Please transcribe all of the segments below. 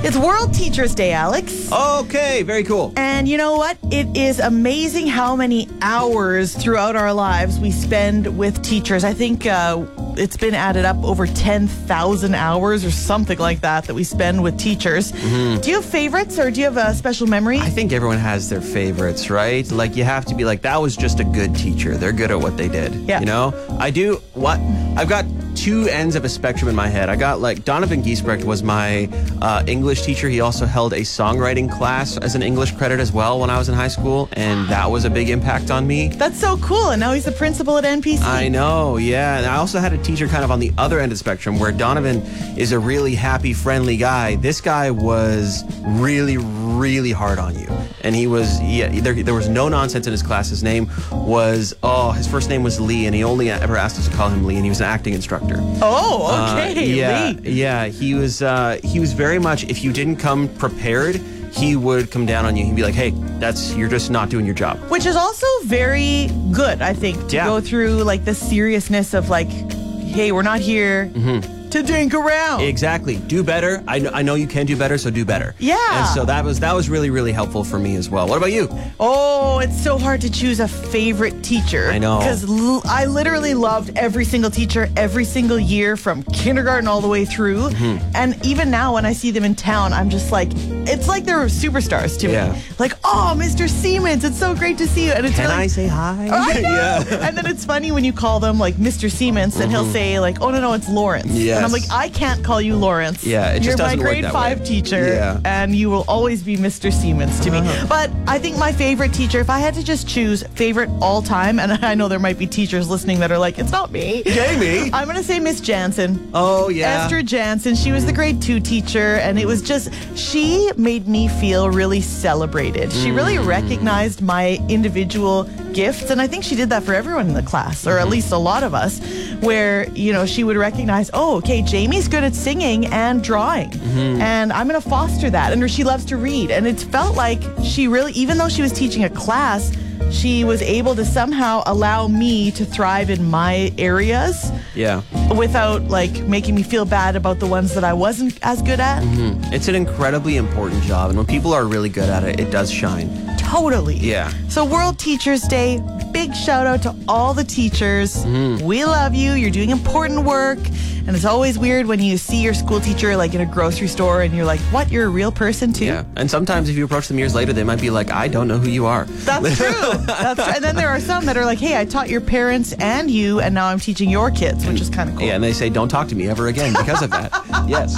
It's World Teachers Day, Alex. Okay, very cool. And you know what? It is amazing how many hours throughout our lives we spend with teachers. I think it's been added up over 10,000 hours or something like that we spend with teachers. Mm-hmm. Do you have favorites or do you have a special memory? I think everyone has their favorites, right? Like, you have to be like, that was just a good teacher. They're good at what they did. Yeah. You know? I've got two ends of a spectrum in my head. I got, like, Donovan Giesbrecht was my English teacher. He also held a songwriting class as an English credit as well when I was in high school, and that was a big impact on me. That's so cool. And now he's the principal at NPC. I know, yeah. And I also had a teacher kind of on the other end of the spectrum where Donovan is a really happy, friendly guy. This guy was really, really hard on you. And he was, there was no nonsense in his class. His first name was Lee, and he only ever asked us to call him Lee, and he was an acting instructor. Oh, okay, Lee. Yeah, he was very much, if you didn't come prepared, he would come down on you. He'd be like, hey, you're just not doing your job. Which is also very good, I think, to go through like the seriousness of like, hey, we're not here to dink around. Exactly. Do better. I know you can do better, so do better. Yeah. And so that was really, really helpful for me as well. What about you? Oh, it's so hard to choose a favorite teacher. I know. Because I literally loved every single teacher every single year from kindergarten all the way through. Mm-hmm. And even now when I see them in town, I'm just like, it's like they're superstars to me. Like, oh, Mr. Siemens, it's so great to see you. And it's Can I say hi? Yeah. And then it's funny when you call them like Mr. Siemens and he'll say like, oh, no, it's Lawrence. Yes. And I'm like, I can't call you Lawrence. Yeah, it just doesn't work that way. You're my grade 5 teacher, and you will always be Mr. Siemens to me. But I think my favorite teacher, if I had to just choose favorite all time, and I know there might be teachers listening that are like, it's not me. Jamie. I'm going to say Miss Jansen. Oh, yeah. Esther Jansen. She was the grade 2 teacher, and it was just, she made me feel really celebrated. She really recognized my individual gifts, and I think she did that for everyone in the class, or at least a lot of us, where, you know, she would recognize, oh, okay, Jamie's good at singing and drawing, and I'm going to foster that, and she loves to read, and it felt like she really, even though she was teaching a class, she was able to somehow allow me to thrive in my areas without like making me feel bad about the ones that I wasn't as good at. It's an incredibly important job, and when people are really good at it, it does shine. Totally. Yeah. So World Teachers Day, big shout out to all the teachers. We love you. You're doing important work. And it's always weird when you see your school teacher like in a grocery store and you're like, what, you're a real person too? Yeah. And sometimes if you approach them years later, they might be like, I don't know who you are. That's true. That's true. And then there are some that are like, hey, I taught your parents and you, and now I'm teaching your kids, which is kind of cool. Yeah, and they say, don't talk to me ever again because of that. Yes.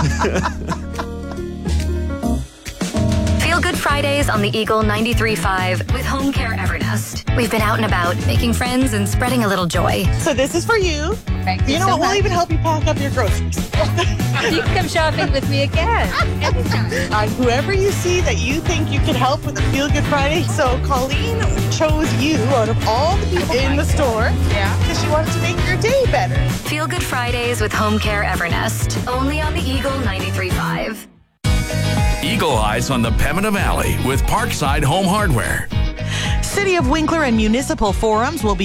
Feel Good Fridays on the Eagle 93.5 with Home Care Evernest. We've been out and about, making friends and spreading a little joy. So this is for you. Thank you know so what? We'll much. even help you pack up your groceries. You can come shopping with me again anytime. Whoever you see that you think you can help with a Feel Good Friday. So Colleen chose you out of all the people in the store because she wanted to make your day better. Feel Good Fridays with Home Care Evernest. Only on the Eagle 93.5. Eagle Eyes on the Pembina Valley with Parkside Home Hardware. City of Winkler and municipal forums will be